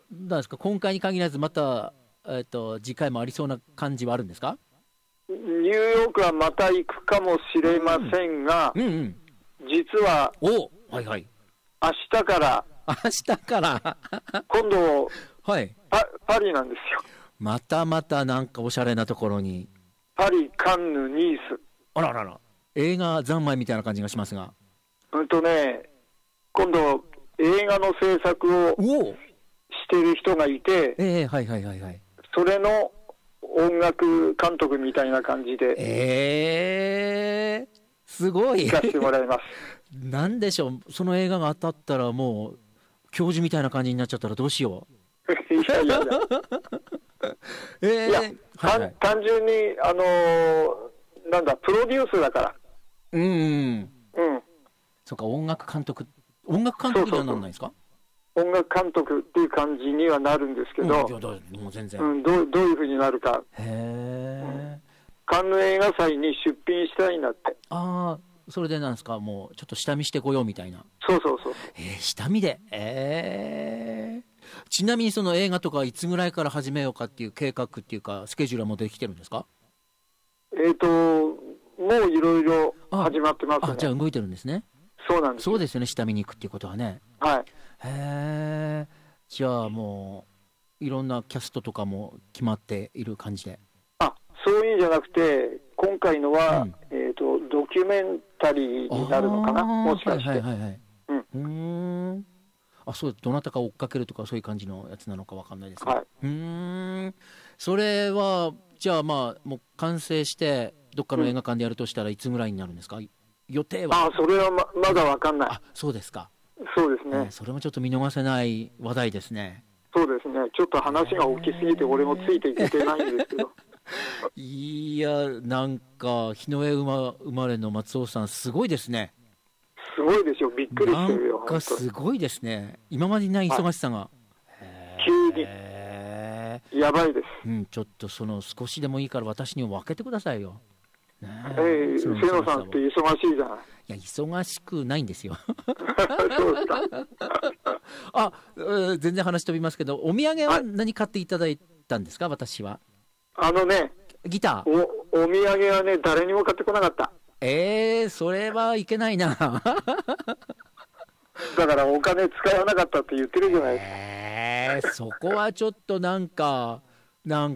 なんですか、今回に限らずまた、次回もありそうな感じはあるんですか？ ニューヨークはまた行くかもしれませんが、 うんうん。 実ははいはい。 明日から明日から今度はい。 パリなんですよ。 またまたなんかおしゃれなところに。 パリ、カンヌ、ニース。 あららら。映画三昧みたいな感じがしますが。 今度映画の制作をおお。 している人がいて、 はいはいはいはい。 それの音楽監督みたいな感じですごい。 行かせてもらいます。 なんでしょう、その映画が当たったらもう教授みたいな感じになっちゃったらどうしよう。 いやいやいや。いや、 はいはい、 単純にプロデュースだから。 うんうん。 うん。 そうか、音楽監督にはならないですか？ 音楽監督っていう感じにはなるんですけど、 もう全然、 どういうふうになるか。カンヌ映画祭に出品したいんだって。 ああ、それでなんですか、もうちょっと下見してこようみたいな。 そう。 下見で。ちなみにその映画とかいつぐらいから始めようかっていう計画っていうかスケジュールはもうできてるんですか？ もういろいろ始まってますね。 じゃあ動いてるんですね。 そうなんです。 そうですよね、下見に行くっていうことはね。 はい。 じゃあもういろんなキャストとかも決まっている感じで。 そういうんじゃなくて、今回のは、ドキュメンタリーになるのかな、もしかして。 そう、どなたか追っかけるとかそういう感じのやつなのかわかんないですが、 それはじゃあもう完成してどっかの映画館でやるとしたらいつぐらいになるんですか？予定は。 それはまだわかんない。 そうですか。 そうですね。 それもちょっと見逃せない話題ですね。 そうですね。ちょっと話が大きすぎて俺もついていけてないんですけど。 いや、なんか日の上生まれの松尾さんすごいですね。 すごいですよ。びっくりしてるよ。 なんかすごいですね。今までにない忙しさが、 急にやばいです。 ちょっと少しでもいいから私に分けてくださいよ。 瀬野さんって忙しいじゃない。 いや、忙しくないんですよ。 そうですか。 全然話飛びますけど、お土産は何買っていただいたんですか？私はギター。 お土産はね、誰にも買ってこなかった。 それはいけないな。 だからお金使わなかったって言ってるじゃないですか。 そこはちょっとなんかな。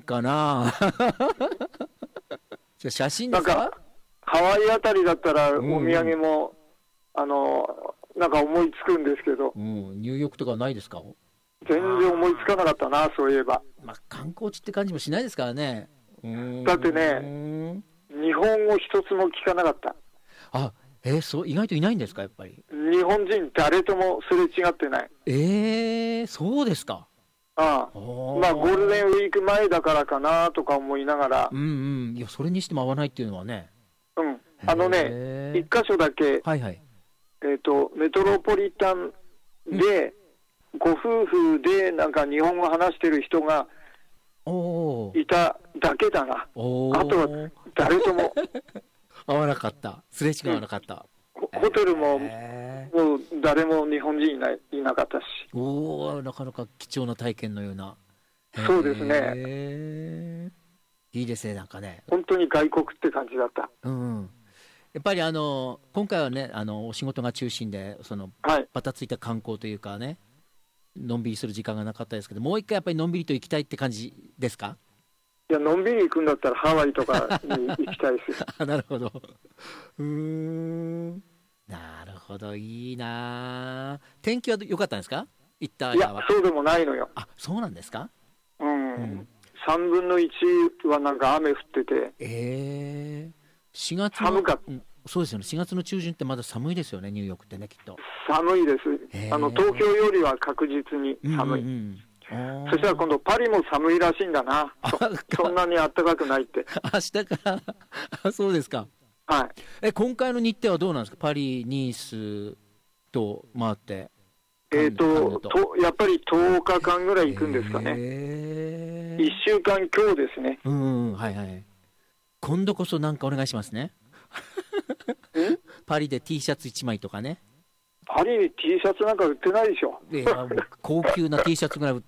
じゃ写真ですか？ なんかハワイあたりだったらお土産も、なんか思いつくんですけど、 ニューヨークとかないですか？ 全然思いつかなかったな、そういえば。 観光地って感じもしないですからね。 だってね、日本語一つも聞かなかった。 意外といないんですか？やっぱり日本人誰ともすれ違ってない。 そうですか。 ゴールデンウィーク前だからかなとか思いながら。 いや、それにしても合わないっていうのはね。 一箇所だけ、メトロポリタンで、ご夫婦でなんか日本語話してる人がいただけだな。あとは誰とも合わなかった。すれ違わなかった。 ホテルも、もう誰も日本人いなかったし。 なかなか貴重な体験のような。 そうですね。 いいですね、なんかね。 本当に外国って感じだった。 やっぱり今回はね、お仕事が中心でバタついた観光というかね、のんびりする時間がなかったですけど、もう一回やっぱりのんびりと行きたいって感じですか？ いや、のんびり行くんだったらハワイとかに行きたいですよ。 なるほど。なるほど、いいな。天気は良かったんですか？ いや、そうでもないのよ。 そうなんですか ？3分の1はなんか雨降ってて。 4月寒かった。 そうですよね。4月の中旬ってまだ寒いですよね、ニューヨークってね、きっと。 寒いです。東京よりは確実に寒い。そしたら今度パリも寒いらしいんだな。そんなに暖かくないって。 明日からそうですか。今回の日程はどうなんですか？パリ、ニースと回って。 やっぱり10日間ぐらい行くんですかね。1週間強ですね。 今度こそなんかお願いしますね。パリで T シャツ1枚とかね。 パリに T シャツなんか売ってないでしょ。 高級な T シャツぐらい売って